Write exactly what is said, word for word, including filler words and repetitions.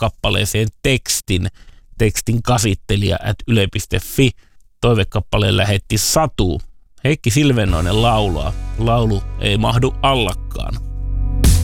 toivekappaleeseen tekstin. Tekstin kasittelija at yle piste fi. Toivekappaleen lähetti Satu. Heikki Silvennoinen laulaa. Laulu ei mahdu allakkaan.